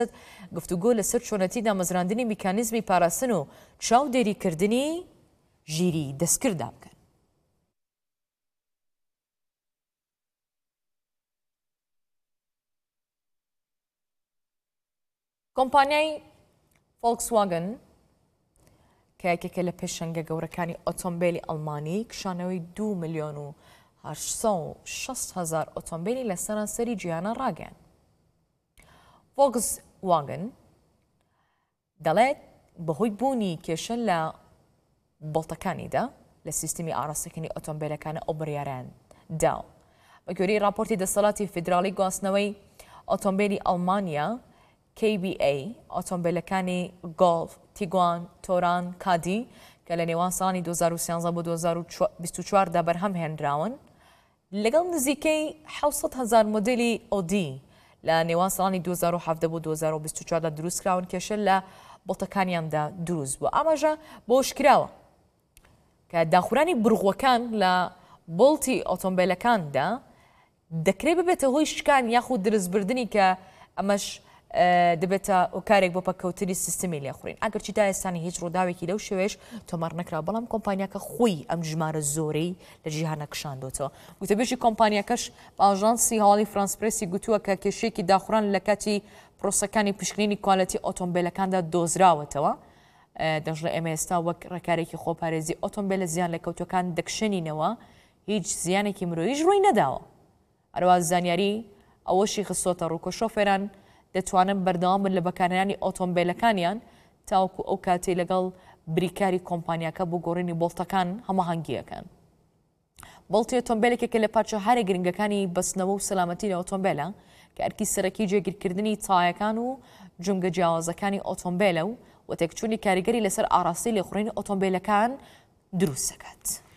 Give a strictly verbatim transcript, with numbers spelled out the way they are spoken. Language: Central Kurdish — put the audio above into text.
گفتوگۆ لەسەر چۆنەتی دامەزراندنی میکانیزمی پاراستن و چاودێریکردنی ژیری دەستکردا بکەن. کۆمپانیای فۆلکسواگن کە یەکێکە لە پێشەنگە گەورەکانی ئۆتۆمبیلی ئەڵمانی کشانەوەی دوو ملیۆن و هەشت سەد و شەست هەزار ئۆتۆمبیلی لە سەرانسەری جیهانە ڕاگەیاند. فۆلکسواگن دەڵێت بەهۆی بوونی کێشە لە بەڵتەکانیدا لە سیستمی ئاراستەکانی ئۆتۆمبیلەکانە ئەو بڕیاریان داوە. بە گوێرەی راپۆرتی دەسەڵاتی فیدراڵی گواستنەوەی ئۆتۆمبیلی ئەڵمانیا کی بی ئەی ئۆتۆمبیلەکانی گۆڵف، تیگوان، تۆران، کادی کە لە نێوان ساڵانی دوو هەزار و سیانزە بۆ دوو هەزار و بیست و چوار دا بەرهەم هێنراون لەگەڵ نزیکەی حەوت هەزار مۆدێلی ئۆدی لە نێوان ساڵانی دوو هەزار و هەفت بۆ دوو هەزار و بیست و چوار دا دروستکراون کێشە لە بۆڵتەکانیاندا دروست بوو. ئاماژە بۆ شکراوە کە داخورانی بڕغوەکان لە بۆڵتی ئۆتۆمبیلەکاندا دەکرێت ببێتە هۆی شکان یاخود دروستبردننی کە ئەمەش دەبێتە ئۆکارێک بۆ پەککەوتنی سیستمی لێخورین. ئەگەرچی تا ئێستانی هیچ ڕووداوێکی لەو شێوێش تۆمار نەکرا، بەڵام کۆمپانیاکە خۆی ئەم ژمارە زۆرەی لە جیهانە کشاندۆتەوە. وتەبێژی کۆمپانیاکەش بە ئاژانسی هەواڵی فرانسپرسی گوتووە کە کێشەیەکی داخوران لە کاتی پرۆسەکانی پشکنینی کواڵەتی ئۆتۆمبیلەکاندا دۆزراوەتەوە. دەژڵە ئێمە ئێستا وەک ڕێکارێکی خۆپارێزی ئۆتۆمبیلە زیان لە کەوتەکان دەکشێنینەوە، هیچ زیانێکی مرۆییش ڕووی نەداوە. هەروە زانیاری ئەوەشی خستۆتە ڕووکە شۆفێران دەتوانن بەردەوام بن لە بەکارهێنانی ئۆتۆمبیلەکانیان تاوەکو ئەو کاتی لەگەڵ بریکاری کۆمپانیاکە بۆ گۆڕینی بۆڵتەکان هەماهەنگیەکان. بۆڵتی ئۆتۆمبیلێکێکە لە پارچە هەرە گرنگەکانی بەستنەوە و سەلامەتی لە ئۆتۆمبیلە کە ئەرکی سەرەکی جێگیرکردنی تایەکان و جونگە جیاوازەکانی ئۆتۆمبیلە و وەتێکچوونی کاریگەری لەسەر ئاراستی لێخوڕینی ئۆتۆمبیلەکان دروست دەکات.